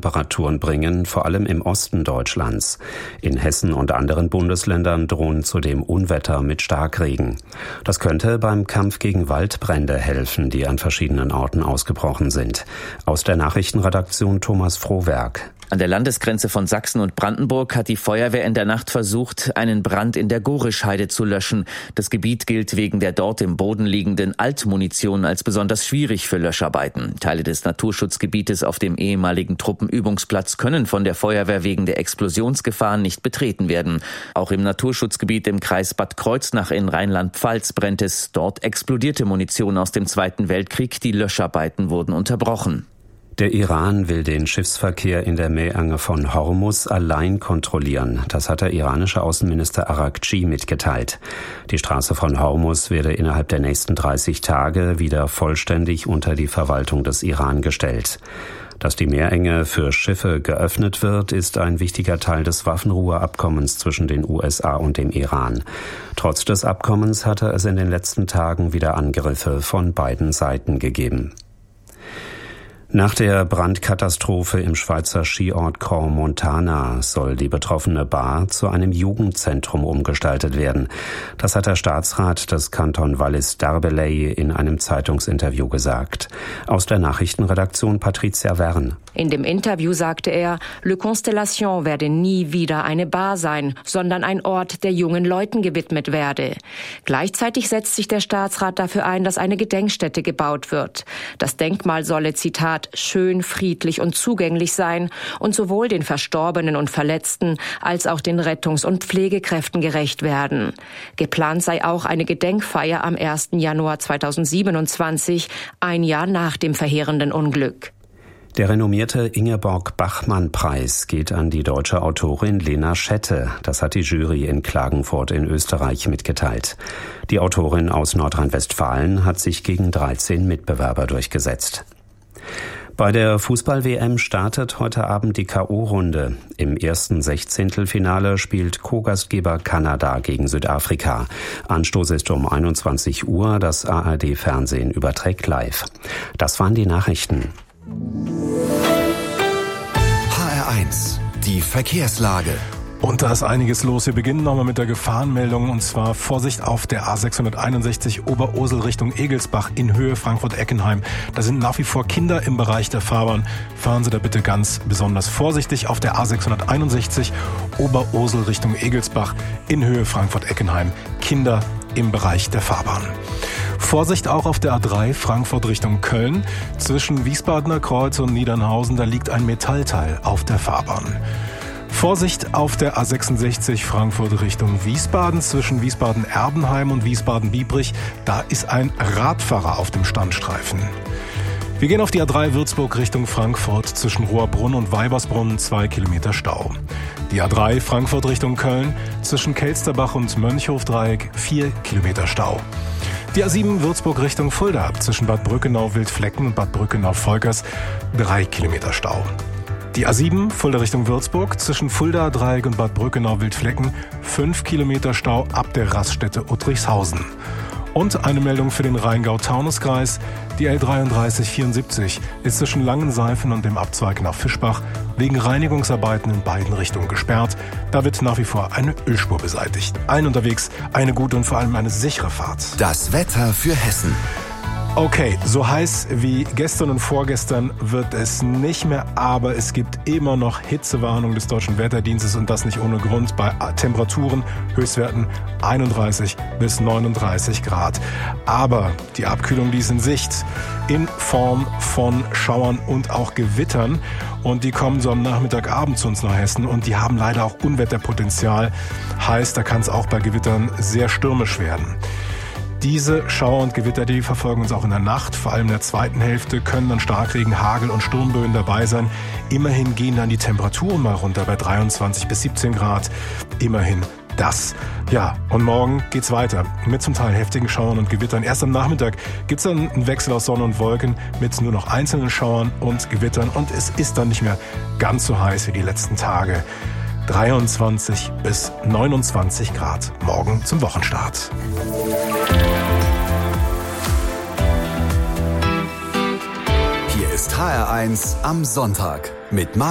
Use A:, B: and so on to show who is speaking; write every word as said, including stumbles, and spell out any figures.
A: Temperaturen bringen, vor allem im Osten Deutschlands. In Hessen und anderen Bundesländern drohen zudem Unwetter mit Starkregen. Das könnte beim Kampf gegen Waldbrände helfen, die an verschiedenen Orten ausgebrochen sind. Aus der Nachrichtenredaktion Thomas Frohwerk.
B: An der Landesgrenze von Sachsen und Brandenburg hat die Feuerwehr in der Nacht versucht, einen Brand in der Gorischheide zu löschen. Das Gebiet gilt wegen der dort im Boden liegenden Altmunition als besonders schwierig für Löscharbeiten. Teile des Naturschutzgebietes auf dem ehemaligen Truppenübungsplatz können von der Feuerwehr wegen der Explosionsgefahren nicht betreten werden. Auch im Naturschutzgebiet im Kreis Bad Kreuznach in Rheinland-Pfalz brennt es. Dort explodierte Munition aus dem Zweiten Weltkrieg. Die Löscharbeiten wurden unterbrochen.
A: Der Iran will den Schiffsverkehr in der Meerenge von Hormuz allein kontrollieren. Das hat der iranische Außenminister Araghchi mitgeteilt. Die Straße von Hormuz werde innerhalb der nächsten dreißig Tage wieder vollständig unter die Verwaltung des Iran gestellt. Dass die Meerenge für Schiffe geöffnet wird, ist ein wichtiger Teil des Waffenruheabkommens zwischen den U S A und dem Iran. Trotz des Abkommens hatte es in den letzten Tagen wieder Angriffe von beiden Seiten gegeben. Nach der Brandkatastrophe im Schweizer Skiort Crans-Montana soll die betroffene Bar zu einem Jugendzentrum umgestaltet werden. Das hat der Staatsrat des Kanton Wallis-d'Arbelaye in einem Zeitungsinterview gesagt. Aus der Nachrichtenredaktion Patricia Wern.
C: In dem Interview sagte er, Le Constellation werde nie wieder eine Bar sein, sondern ein Ort, der jungen Leuten gewidmet werde. Gleichzeitig setzt sich der Staatsrat dafür ein, dass eine Gedenkstätte gebaut wird. Das Denkmal solle, Zitat, schön, friedlich und zugänglich sein und sowohl den Verstorbenen und Verletzten als auch den Rettungs- und Pflegekräften gerecht werden. Geplant sei auch eine Gedenkfeier am ersten Januar zweitausendsiebenundzwanzig, ein Jahr nach dem verheerenden Unglück.
A: Der renommierte Ingeborg-Bachmann-Preis geht an die deutsche Autorin Lena Schette. Das hat die Jury in Klagenfurt in Österreich mitgeteilt. Die Autorin aus Nordrhein-Westfalen hat sich gegen dreizehn Mitbewerber durchgesetzt. Bei der Fußball-W M startet heute Abend die K O-Runde. Im ersten Sechzehntelfinale spielt Co-Gastgeber Kanada gegen Südafrika. Anstoß ist um einundzwanzig Uhr. Das A R D-Fernsehen überträgt live. Das waren die Nachrichten.
D: H R eins, die Verkehrslage.
E: Und da ist einiges los. Wir beginnen nochmal mit der Gefahrenmeldung, und zwar Vorsicht auf der A sechshunderteinundsechzig Oberursel Richtung Egelsbach in Höhe Frankfurt-Eckenheim. Da sind nach wie vor Kinder im Bereich der Fahrbahn. Fahren Sie da bitte ganz besonders vorsichtig auf der A sechshunderteinundsechzig Oberursel Richtung Egelsbach in Höhe Frankfurt-Eckenheim. Kinder im Bereich der Fahrbahn. Vorsicht auch auf der A drei Frankfurt Richtung Köln. Zwischen Wiesbadener Kreuz und Niedernhausen, da liegt ein Metallteil auf der Fahrbahn. Vorsicht auf der A sechsundsechzig Frankfurt Richtung Wiesbaden. Zwischen Wiesbaden-Erbenheim und Wiesbaden-Biebrich, da ist ein Radfahrer auf dem Standstreifen. Wir gehen auf die A drei Würzburg Richtung Frankfurt. Zwischen Rohrbrunn und Weibersbrunn zwei Kilometer Stau. Die A drei Frankfurt Richtung Köln. Zwischen Kelsterbach und Mönchhofdreieck vier Kilometer Stau. Die A sieben Würzburg Richtung Fulda. Zwischen Bad Brückenau-Wildflecken und Bad Brückenau-Volkers drei Kilometer Stau. Die A sieben Fulda Richtung Würzburg. Zwischen Fulda Dreieck und Bad Brückenau-Wildflecken fünf Kilometer Stau ab der Raststätte Uttrichshausen. Und eine Meldung für den Rheingau-Taunus-Kreis. Die L dreiunddreißig vierundsiebzig ist zwischen Langenseifen und dem Abzweig nach Fischbach wegen Reinigungsarbeiten in beiden Richtungen gesperrt. Da wird nach wie vor eine Ölspur beseitigt. Allen unterwegs eine gute und vor allem eine sichere Fahrt.
D: Das Wetter für Hessen.
E: Okay, so heiß wie gestern und vorgestern wird es nicht mehr, aber es gibt immer noch Hitzewarnung des Deutschen Wetterdienstes, und das nicht ohne Grund, bei Temperaturen, Höchstwerten einunddreißig bis neununddreißig Grad. Aber die Abkühlung, die ist in Sicht in Form von Schauern und auch Gewittern, und die kommen so am Nachmittagabend zu uns nach Hessen, und die haben leider auch Unwetterpotenzial. Heißt, da kann es auch bei Gewittern sehr stürmisch werden. Diese Schauer und Gewitter, die verfolgen uns auch in der Nacht. Vor allem in der zweiten Hälfte können dann Starkregen, Hagel und Sturmböen dabei sein. Immerhin gehen dann die Temperaturen mal runter bei dreiundzwanzig bis siebzehn Grad. Immerhin das. Ja, und morgen geht's weiter mit zum Teil heftigen Schauern und Gewittern. Erst am Nachmittag gibt's dann einen Wechsel aus Sonne und Wolken mit nur noch einzelnen Schauern und Gewittern. Und es ist dann nicht mehr ganz so heiß wie die letzten Tage. dreiundzwanzig bis neunundzwanzig Grad morgen zum Wochenstart.
D: Hier ist H R eins am Sonntag mit Marc